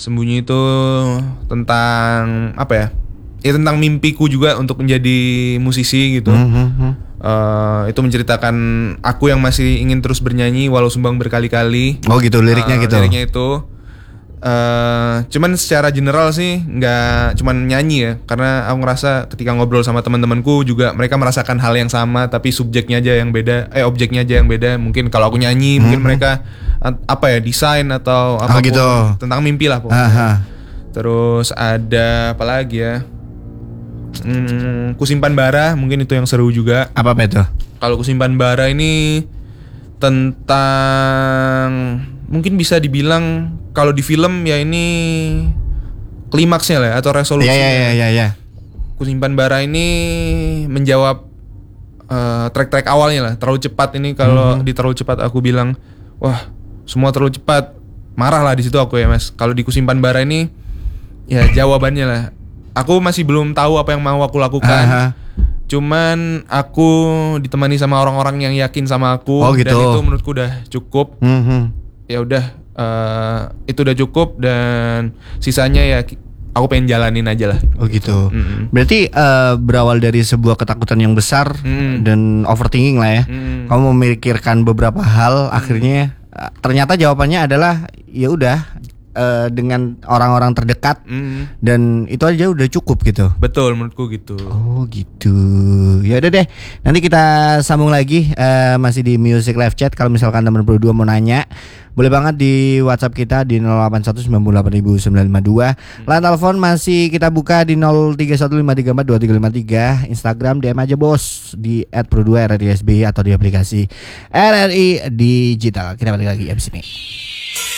Sembunyi itu tentang apa ya? Ya tentang mimpiku juga untuk menjadi musisi gitu. Itu menceritakan aku yang masih ingin terus bernyanyi walau sumbang berkali-kali. Oh gitu liriknya gitu. Liriknya itu. Cuman secara general sih nggak cuman nyanyi ya, karena aku ngerasa ketika ngobrol sama teman-temanku juga mereka merasakan hal yang sama tapi subjeknya aja yang beda, objeknya aja yang beda. Mungkin kalau aku nyanyi mungkin mereka apa ya, desain atau apa gitu. Tentang mimpi lah pokoknya. Terus ada apa lagi ya? Kusimpan bara mungkin itu yang seru juga. Apa itu? Kalau Kusimpan bara ini tentang, mungkin bisa dibilang kalau di film ya ini klimaksnya lah atau resolusinya. Ya. Kusimpan bara ini menjawab track-track awalnya lah. Terlalu cepat ini, kalau di terlalu cepat aku bilang wah semua terlalu cepat, marah lah di situ aku ya Mas. Kalau di Kusimpan bara ini ya jawabannya lah. Aku masih belum tahu apa yang mau aku lakukan. Cuman aku ditemani sama orang-orang yang yakin sama aku. Gitu. Dan itu menurutku udah cukup. Ya udah, itu udah cukup dan sisanya ya aku pengen jalanin aja lah. Oh gitu. Berarti berawal dari sebuah ketakutan yang besar dan overthinking lah ya. Kamu memikirkan beberapa hal, akhirnya ternyata jawabannya adalah ya udah, dengan orang-orang terdekat dan itu aja udah cukup gitu. Betul, menurutku gitu. Oh gitu. Ya udah deh, nanti kita sambung lagi, masih di Music Live Chat. Kalau misalkan teman berdua mau nanya, boleh banget di WhatsApp kita di 08198952. Line telepon masih kita buka di 0315342353. Instagram DM aja bos di @pro2rrsby atau di aplikasi RRI Digital. Kita balik lagi abis ini.